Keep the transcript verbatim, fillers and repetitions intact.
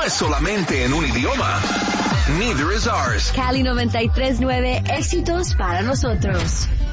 es solamente en un idioma. Neither is ours. Cali noventa y tres punto nueve, éxitos para nosotros.